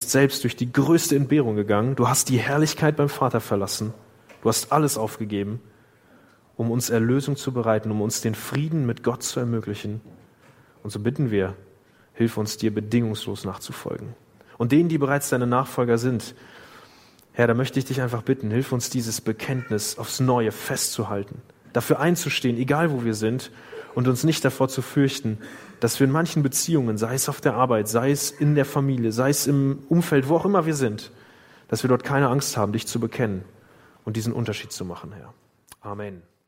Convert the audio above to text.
bist selbst durch die größte Entbehrung gegangen. Du hast die Herrlichkeit beim Vater verlassen. Du hast alles aufgegeben, um uns Erlösung zu bereiten, um uns den Frieden mit Gott zu ermöglichen. Und so bitten wir, hilf uns, dir bedingungslos nachzufolgen. Und denen, die bereits deine Nachfolger sind, Herr, da möchte ich dich einfach bitten, hilf uns, dieses Bekenntnis aufs Neue festzuhalten, dafür einzustehen, egal wo wir sind, und uns nicht davor zu fürchten, dass wir in manchen Beziehungen, sei es auf der Arbeit, sei es in der Familie, sei es im Umfeld, wo auch immer wir sind, dass wir dort keine Angst haben, dich zu bekennen und diesen Unterschied zu machen, Herr. Amen.